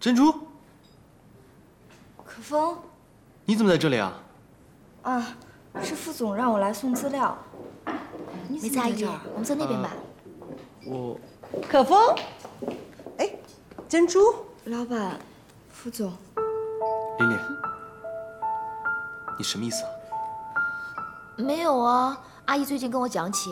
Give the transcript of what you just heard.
珍珠， 可风， 你怎么在这里啊？ 啊，是副总让我来送资料。 梅子阿姨，我们坐那边吧。 我可风，哎，珍珠， 老板，副总， 琳琳，你什么意思啊？ 没有啊，阿姨最近跟我讲起，